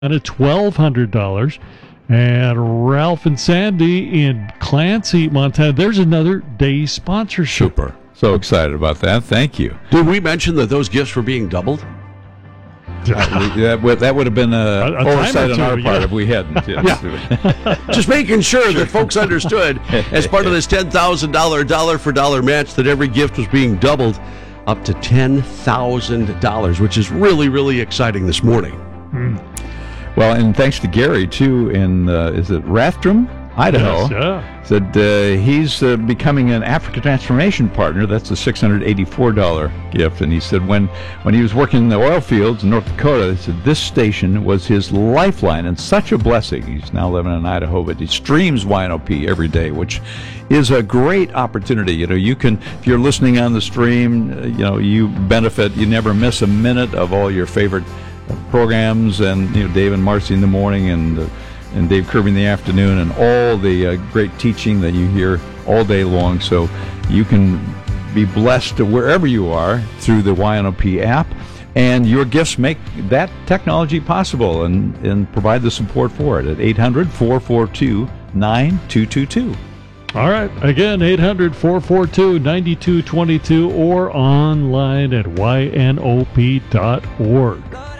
at $1,200. And Ralph and Sandy in Clancy, Montana, there's another day sponsorship. Super. So excited about that. Thank you. Did we mention that those gifts were being doubled? That would have been an oversight on our part if we hadn't. Yes. Just making sure that folks understood, as part of this $10,000 dollar-for-dollar match, that every gift was being doubled up to $10,000, which is really, really exciting this morning. Well, and thanks to Gary, too, in, is it Rathdrum, Idaho? Yes, yeah. Said he's becoming an Africa Transformation Partner. That's a $684 gift. And he said when he was working in the oil fields in North Dakota, he said this station was his lifeline and such a blessing. He's now living in Idaho, but he streams YNOP every day, which is a great opportunity. You know, you can, if you're listening on the stream, you benefit. You never miss a minute of all your favorite programs, and Dave and Marcy in the morning, and Dave Kirby in the afternoon, and all the great teaching that you hear all day long. So you can be blessed wherever you are through the YNOP app, and your gifts make that technology possible and provide the support for it at 800-442-9222. All right. Again, 800-442-9222 or online at ynop.org.